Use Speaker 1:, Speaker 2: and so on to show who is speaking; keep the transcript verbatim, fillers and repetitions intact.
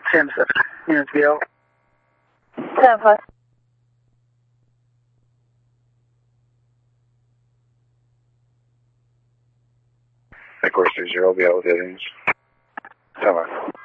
Speaker 1: Sam seven, units V L.
Speaker 2: seven five.
Speaker 3: Of course, three zero, V L with headings. seven five.